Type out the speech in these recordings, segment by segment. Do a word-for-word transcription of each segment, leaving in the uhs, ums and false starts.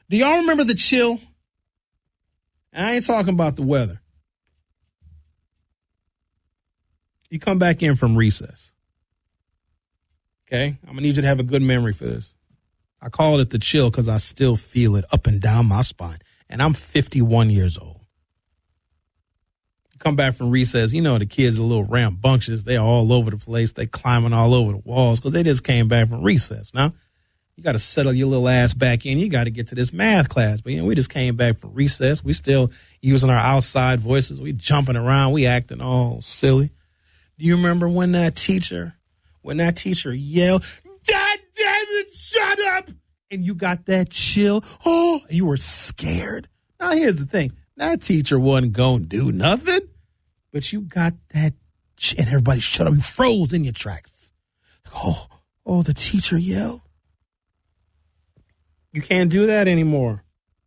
Do y'all remember the chill? And I ain't talking about the weather. You come back in from recess. Okay? I'm going to need you to have a good memory for this. I called it the chill because I still feel it up and down my spine. And I'm fifty-one years old. Come back from recess, you know, the kids are a little rambunctious. They're all over the place. They climbing all over the walls because they just came back from recess. Now, you got to settle your little ass back in. You got to get to this math class. But, you know, we just came back from recess. We still using our outside voices. We jumping around. We acting all silly. Do you remember when that teacher, when that teacher yelled, "God damn it, shut up!" And you got that chill. Oh, you were scared. Now, here's the thing. That teacher wasn't going to do nothing, but you got that, and everybody shut up. You froze in your tracks. Oh, oh, the teacher yelled. You can't do that anymore.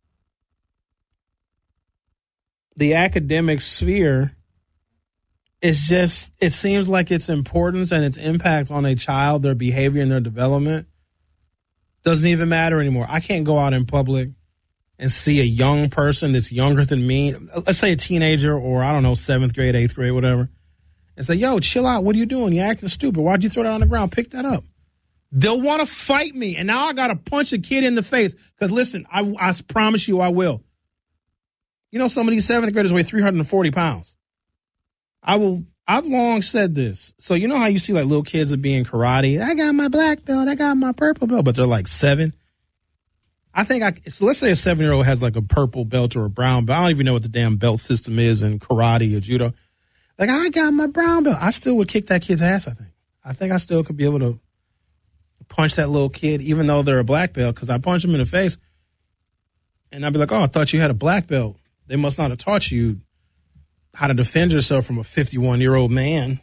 The academic sphere is just, it seems like its importance and its impact on a child, their behavior and their development, doesn't even matter anymore. I can't go out in public and see a young person that's younger than me, let's say a teenager or, I don't know, seventh grade, eighth grade, whatever, and say, yo, chill out. What are you doing? You're acting stupid. Why'd you throw that on the ground? Pick that up. They'll want to fight me, and now I got to punch a kid in the face because, listen, I, I promise you I will. You know, some of these seventh graders weigh three hundred forty pounds. I will. I've long said this. So you know how you see like little kids that be in karate? I got my black belt. I got my purple belt, but they're like seven. I think I, so let's say a seven-year-old has like a purple belt or a brown belt. I don't even know what the damn belt system is in karate or judo. Like, I got my brown belt. I still would kick that kid's ass, I think. I think I still could be able to punch that little kid, even though they're a black belt, because I punch them in the face. And I'd be like, oh, I thought you had a black belt. They must not have taught you how to defend yourself from a fifty-one-year-old man.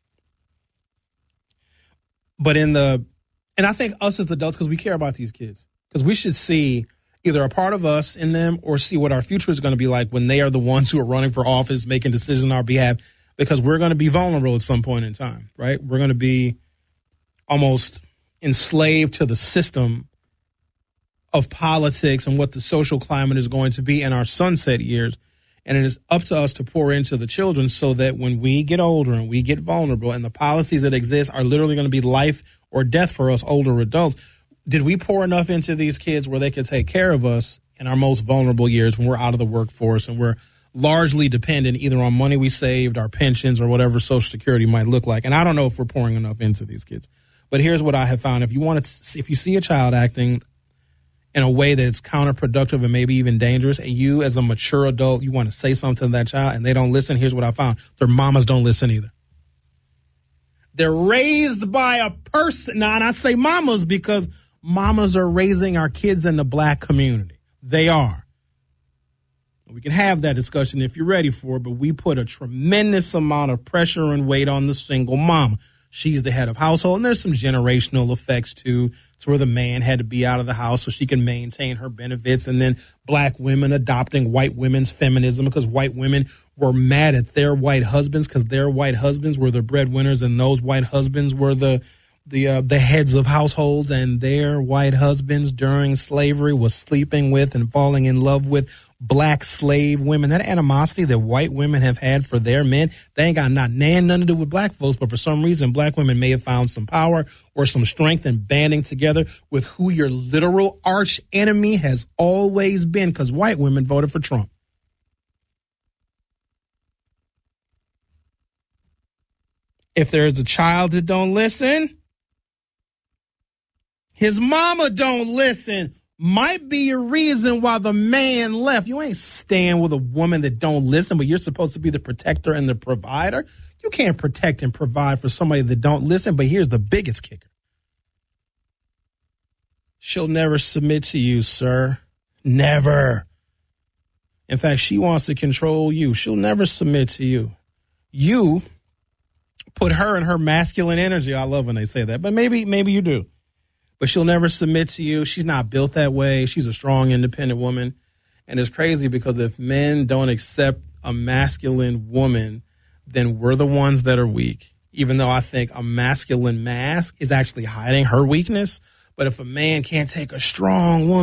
But in the, and I think us as adults, because we care about these kids, because we should see either a part of us in them or see what our future is going to be like when they are the ones who are running for office, making decisions on our behalf, because we're going to be vulnerable at some point in time, right? We're going to be almost enslaved to the system of politics and what the social climate is going to be in our sunset years. And it is up to us to pour into the children so that when we get older and we get vulnerable and the policies that exist are literally going to be life or death for us older adults, did we pour enough into these kids where they can take care of us in our most vulnerable years when we're out of the workforce and we're largely dependent either on money we saved, our pensions, or whatever Social Security might look like? And I don't know if we're pouring enough into these kids. But here's what I have found. If you want to, see, if you see a child acting in a way that's counterproductive and maybe even dangerous, and you as a mature adult, you want to say something to that child and they don't listen, here's what I found. Their mamas don't listen either. They're raised by a person. Now, and I say mamas because mamas are raising our kids in the black community. They are. We can have that discussion if you're ready for it, but we put a tremendous amount of pressure and weight on the single mom. She's the head of household, and there's some generational effects, too, to where the man had to be out of the house so she can maintain her benefits, and then black women adopting white women's feminism because white women were mad at their white husbands because their white husbands were the breadwinners, and those white husbands were the the uh, the heads of households, and their white husbands during slavery was sleeping with and falling in love with black slave women. That animosity that white women have had for their men, they ain't got not nan nothing to do with black folks, but for some reason black women may have found some power or some strength in banding together with who your literal arch enemy has always been, because white women voted for Trump. If there's a child that don't listen, his mama don't listen. Might be a reason why the man left. You ain't staying with a woman that don't listen, but you're supposed to be the protector and the provider. You can't protect and provide for somebody that don't listen, but here's the biggest kicker. She'll never submit to you, sir. Never. In fact, she wants to control you. She'll never submit to you. You put her in her masculine energy. I love when they say that, but maybe, maybe you do. But she'll never submit to you. She's not built that way. She's a strong, independent woman. And it's crazy because if men don't accept a masculine woman, then we're the ones that are weak, even though I think a masculine mask is actually hiding her weakness. But if a man can't take a strong woman,